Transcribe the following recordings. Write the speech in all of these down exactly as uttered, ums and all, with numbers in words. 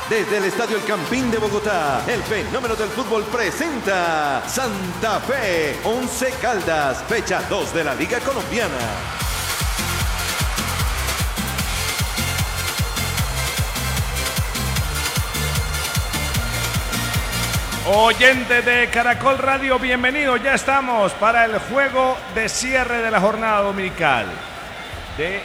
Desde el Estadio El Campín de Bogotá, el fenómeno del fútbol presenta Santa Fe, Once Caldas, fecha dos de la Liga Colombiana. Oyentes de Caracol Radio, bienvenidos. Ya estamos para el juego de cierre de la jornada dominical de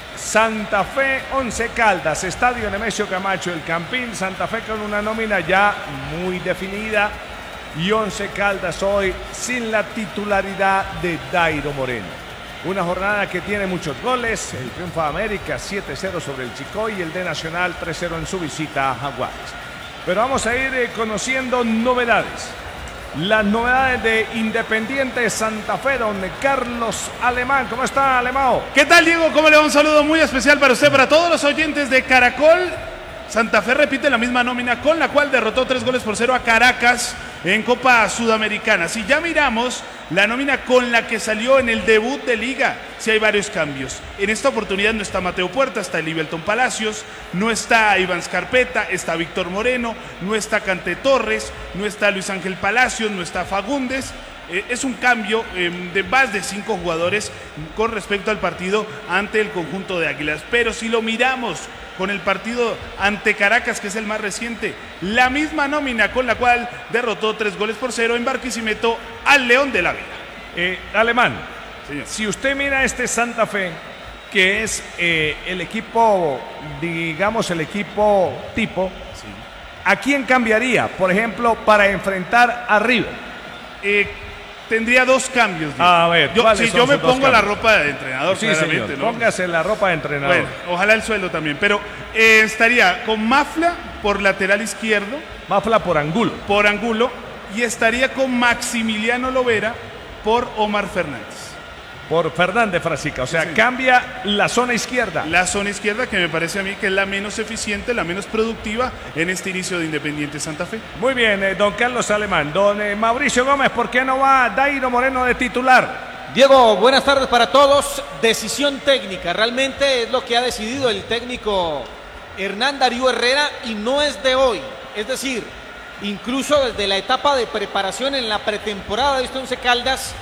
Santa Fe, Once Caldas, Estadio Nemesio Camacho, El Campín. Santa Fe con una nómina ya muy definida y Once Caldas hoy sin la titularidad de Dairo Moreno. Una jornada que tiene muchos goles, el triunfo de América siete cero sobre el Chicoy y el de Nacional tres cero en su visita a Jaguares. Pero vamos a ir eh, conociendo novedades. Las novedades de Independiente Santa Fe, donde Carlos Alemán. ¿Cómo está, Alemão? ¿Qué tal, Diego? ¿Cómo le va? Un saludo muy especial para usted, para todos los oyentes de Caracol. Santa Fe repite la misma nómina con la cual derrotó tres goles por cero a Caracas en Copa Sudamericana. Si ya miramos la nómina con la que salió en el debut de Liga, sí hay varios cambios. En esta oportunidad no está Mateo Puerta, está Elivelton Palacios, no está Iván Scarpeta, está Víctor Moreno, no está Cante Torres, no está Luis Ángel Palacios, no está Fagundes. Eh, es un cambio eh, de más de cinco jugadores con respecto al partido ante el conjunto de Águilas. Pero si lo miramos con el partido ante Caracas, que es el más reciente, la misma nómina con la cual derrotó tres goles por cero en Barquisimeto al León de la Vega. Eh, Alemán, Señor. Si usted mira este Santa Fe, que es eh, el equipo, digamos el equipo tipo, Sí. ¿a quién cambiaría, por ejemplo, para enfrentar a River? Eh, tendría dos cambios. Diego. A ver, yo, ¿cuáles si son yo me sus dos pongo la cambios? ropa de entrenador, Sí, claramente, señor, ¿no? póngase la ropa de entrenador. Bueno, ojalá el sueldo también, pero eh, estaría con Mafla por lateral izquierdo, Mafla por Angulo. por Angulo, y estaría con Maximiliano Lovera por Omar Fernández. Por Fernández Frasica, o sea, Sí, señor. cambia la zona izquierda. La zona izquierda, que me parece a mí que es la menos eficiente, la menos productiva en este inicio de Independiente Santa Fe. Muy bien, eh, don Carlos Alemán. Don eh, Mauricio Gómez, ¿por qué no va Dairo Moreno de titular? Diego, buenas tardes para todos. Decisión técnica, realmente es lo que ha decidido el técnico Hernán Darío Herrera y no es de hoy. Es decir, incluso desde la etapa de preparación en la pretemporada de este Once Caldas,